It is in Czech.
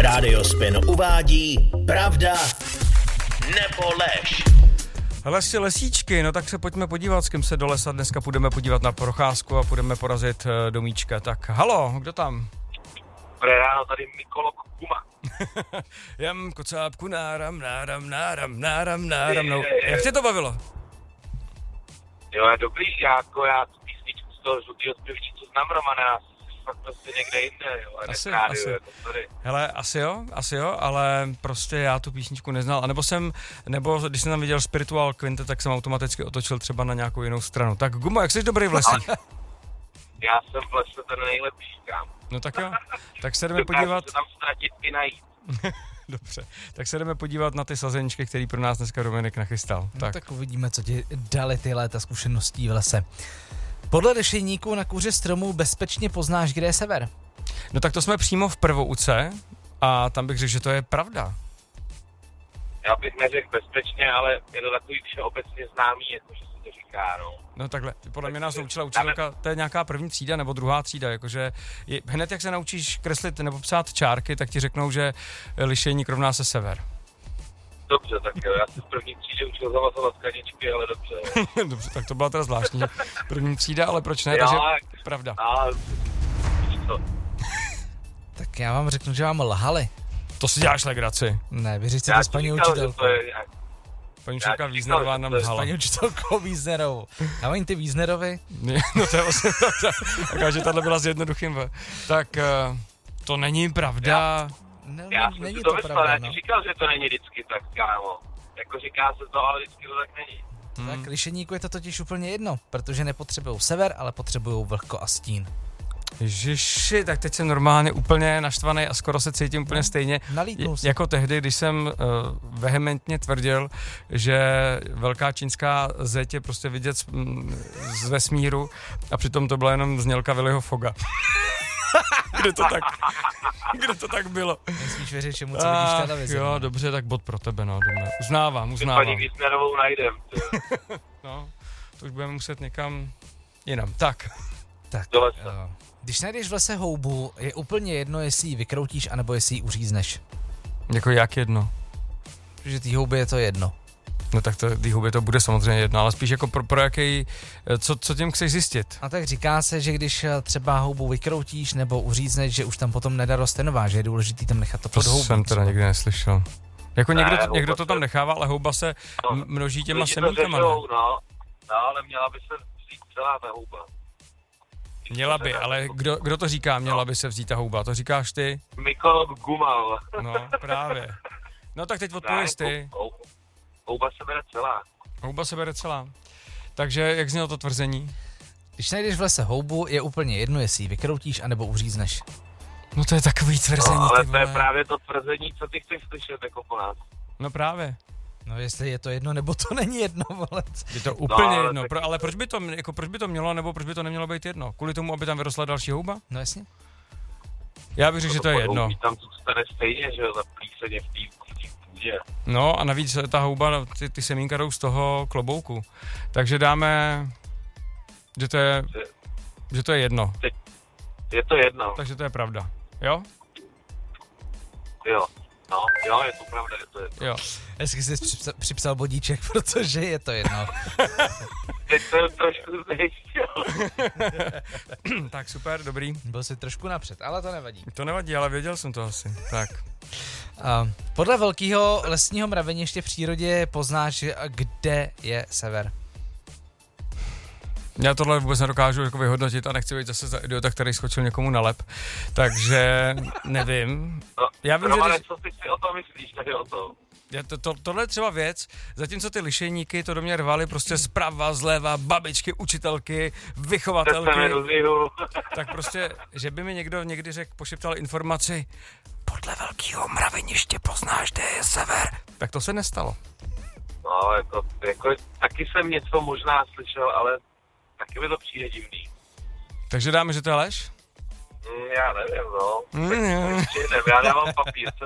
Rádio Spin uvádí pravda nebo lež. Lesy, lesíčky, no tak se pojďme podívat, s kým se do lesa dneska půjdeme podívat na procházku a půjdeme porazit domíčka. Tak halo, kdo tam? Dobré ráno, tady Mikolok Guma. Jam kocápku náram. No. Jak tě to bavilo? Jo, je dobrý, já tu písničku z toho žlutýho zpěvčíku znám, Romane, já fakt prostě někde jinde, jo, Asi. jako, sorry. Hele, asi jo, ale prostě já tu písničku neznal, nebo když jsem tam viděl Spiritual Quintet, tak jsem automaticky otočil třeba na nějakou jinou stranu. Tak Gumo, jak jsi dobrý v lesích? Já jsem v lese ten nejlepší, kámo. No tak jo, tak se jdeme podívat. Se tam ztratit i najít. Dobře, tak se jdeme podívat na ty sazeničky, který pro nás dneska Dominik nachystal. No tak uvidíme, co ti dali ty léta zkušeností v lese. Podle dešeníku na kůře stromů bezpečně poznáš, kde je sever. No tak to jsme přímo v Prvouce a tam bych řekl, že to je pravda. Já bych neřekl bezpečně, ale je to takový všeobecně známý, jakože se to říká, no. No takhle, podle mě nás naučila učitelka, to je nějaká první třída nebo druhá třída, jakože hned jak se naučíš kreslit nebo psát čárky, tak ti řeknou, že lišejník rovná se sever. Dobře, tak jo, já jsem v první třídě učil zavazovat kaničky, ale dobře. Dobře, tak to byla teda zvláštní první třída, ale proč ne, Jo, takže tak, pravda. Co? Tak já vám řeknu, že vám lhali. To si děláš legraci. Ne, vyřiďte to s paní učitelkou. Paní učitelka Wiesnerová nám lhala. Paní učitelkou Wiesnerovou. A oni ty Wiesnerovi? No to je vlastně pravda. Taká, že tahle byla s jednoduchým. Tak to není pravda. Já jsem si to myslel, já ti říkal, že to není vždycky tak, kámo. Jako říká se to, ale vždycky to tak není. Tak lišeníku je to totiž úplně jedno, protože nepotřebujou sever, ale potřebujou vlhko a stín. Ježiši, tak teď jsem normálně úplně naštvaný a skoro se cítím úplně stejně jako tehdy, když jsem vehementně tvrdil, že velká čínská zeď je prostě vidět z vesmíru a přitom to byla jenom znělka Willyho Fogga. Kde to tak bylo? Nesmíš věřit, čemu co vidíš televizi. Jo, dobře, tak bod pro tebe, no. Uznávám. Paní Wiesnerovou najdem. No, to už budeme muset někam jinam. Tak. Když najdeš v lese houbu, je úplně jedno, jestli ji vykroutíš, anebo jestli ji uřízneš. Jako jak jedno? Protože tý houby je to jedno. No tak tý houby to bude samozřejmě jedno, ale spíš jako pro jaký, co tím chceš zjistit? A tak říká se, že když třeba houbu vykroutíš nebo uřízneš, že už tam potom nedaroste nová, že je důležitý tam nechat to pod houbou. To jsem teda nikdy neslyšel. Jako někdo to tam nechává, ale houba se množí těma semínkama. No, ale měla by se vzít celá ta houba. Měla by, ale kdo to říká, měla by se vzít ta houba? To říkáš ty? Mikolok Gumal. No, právě. No tak teď odpověz ty. Houba se bere celá. Houba se bere celá. Takže jak znělo to tvrzení? Když najdeš v lese houbu, je úplně jedno, jestli ji vykroutíš, anebo uřízneš. No to je takový tvrzení. No, ale to je právě to tvrzení, co ty chceš slyšet jako po nás. No právě. No jestli je to jedno, nebo to není jedno, vole. Je to úplně jedno, ale proč by to mělo, nebo proč by to nemělo být jedno? Kvůli tomu, aby tam vyrostla další houba? No jasně. Já bych řekl, že to je jedno. Tam zůstane stejně, že jo, za plíseně v té půdě. No a navíc ta houba, ty semínka jdou z toho klobouku. Takže dáme, že to je jedno. Je to jedno. Takže to je pravda. Jo? Jo. No, jo, je to pravda, je to jedno. Jo. Hezky jsi připsal bodíček, protože je to jedno. Teď jsem trošku znejistil. Tak super, dobrý. Byl jsi trošku napřed, ale to nevadí. To nevadí, ale věděl jsem to asi. Tak. Podle velkého lesního mraveniště v přírodě poznáš, kde je sever. Já tohle vůbec nedokážu jako vyhodnotit a nechci být zase za idiota, který skočil někomu na lep. Takže nevím. No, já vím, Romane, co ty si o tom myslíš, tak je o tom. Tohle je třeba věc, zatímco ty lišejníky to do mě rvali prostě zprava, zleva, babičky, učitelky, vychovatelky. Tak prostě, že by mi někdo někdy pošeptal informaci, podle velkého mraveniště poznáš, kde je sever. Tak to se nestalo. No, jako taky jsem něco možná slyšel, ale taky mi to přijde divný. Takže dáme, že to je lež? Já nevím, no. Já dávám papír.